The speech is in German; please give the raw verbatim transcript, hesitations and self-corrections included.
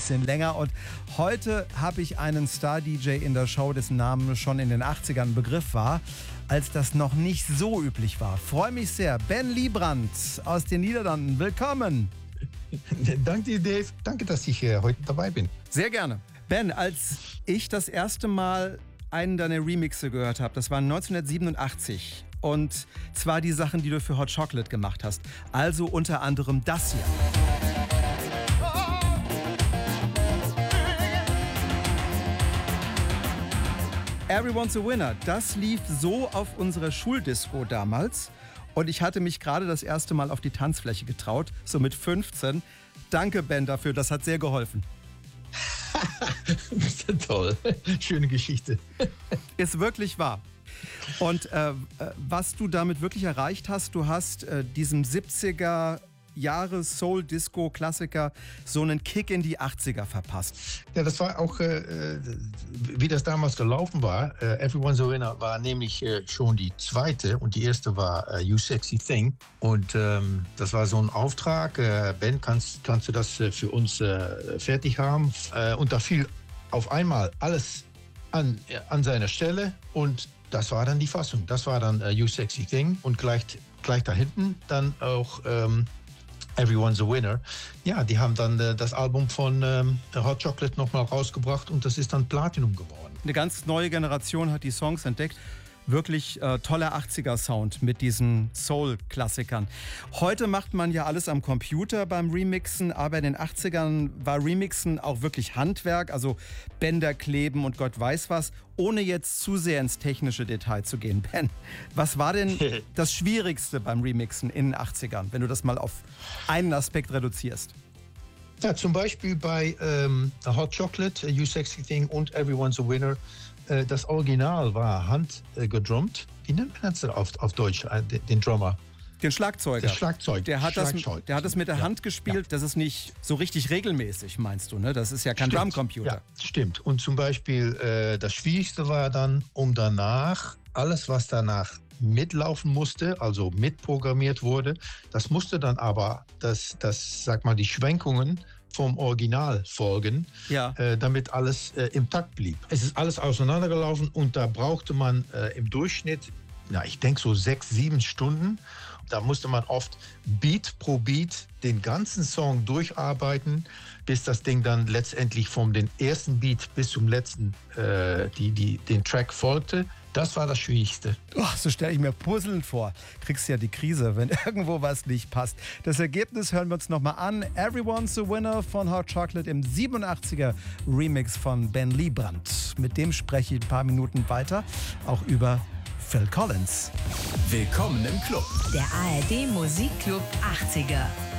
bisschen länger. Und heute habe ich einen Star-D J in der Show, dessen Name schon in den achtzigern Begriff war, als das noch nicht so üblich war. Freue mich sehr. Ben Liebrand aus den Niederlanden. Willkommen. Danke dir, Dave. Danke, dass ich äh, heute dabei bin. Sehr gerne. Ben, als ich das erste Mal einen deiner Remixe gehört habe, das war neunzehnhundertsiebenundachtzig. Und zwar die Sachen, die du für Hot Chocolate gemacht hast. Also unter anderem das hier. Everyone's a Winner. Das lief so auf unserer Schuldisco damals. Und ich hatte mich gerade das erste Mal auf die Tanzfläche getraut, so mit fünfzehn. Danke, Ben, dafür. Das hat sehr geholfen. Toll. Schöne Geschichte. Ist wirklich wahr. Und äh, was du damit wirklich erreicht hast, du hast äh, diesem siebziger Jahre Soul-Disco-Klassiker so einen Kick in die achtziger verpasst. Ja, das war auch, äh, wie das damals gelaufen war. Äh, Everyone's a Winner war nämlich äh, schon die zweite und die erste war äh, You Sexy Thing. Und ähm, das war so ein Auftrag. Äh, Ben, kannst, kannst du das äh, für uns äh, fertig haben? Äh, und da fiel auf einmal alles an, äh, an seiner Stelle und das war dann die Fassung. Das war dann uh, You Sexy Thing und gleich, gleich da hinten dann auch ähm, Everyone's a Winner. Ja, die haben dann äh, das Album von ähm, Hot Chocolate nochmal rausgebracht und das ist dann Platinum geworden. Eine ganz neue Generation hat die Songs entdeckt. Wirklich äh, toller achtziger-Sound mit diesen Soul-Klassikern. Heute macht man ja alles am Computer beim Remixen, aber in den achtzigern war Remixen auch wirklich Handwerk, also Bänder kleben und Gott weiß was, ohne jetzt zu sehr ins technische Detail zu gehen. Ben, was war denn das Schwierigste beim Remixen in den achtzigern, wenn du das mal auf einen Aspekt reduzierst? Ja, zum Beispiel bei ähm, Hot Chocolate, You Sexy Thing und Everyone's a Winner. Das Original war handgedrummt. Wie nennt man das auf, auf Deutsch, den Drummer? Den Schlagzeuger. Das Schlagzeug. Der hat, Schlagzeug. Das, der hat das mit der ja. Hand gespielt. Ja. Das ist nicht so richtig regelmäßig, meinst du, ne? Das ist ja kein Stimmt. Drumcomputer. Ja, stimmt. Und zum Beispiel, äh, das Schwierigste war dann, um danach, alles was danach mitlaufen musste, also mitprogrammiert wurde, das musste dann aber, das, das, sag mal, die Schwenkungen vom Original folgen, ja. äh, damit alles äh, im Takt blieb. Es ist alles auseinandergelaufen und da brauchte man äh, im Durchschnitt, na, ich denke so sechs, sieben Stunden. Da musste man oft Beat pro Beat den ganzen Song durcharbeiten, bis das Ding dann letztendlich vom den ersten Beat bis zum letzten äh, die, die, den Track folgte. Das war das Schwierigste. Oh, so stelle ich mir puzzelnd vor. Kriegst ja die Krise, wenn irgendwo was nicht passt. Das Ergebnis hören wir uns nochmal an. Everyone's a Winner von Hot Chocolate im siebenundachtziger Remix von Ben Liebrand. Mit dem spreche ich ein paar Minuten weiter, auch über Phil Collins. Willkommen im Club. Der A R D Musikclub achtziger.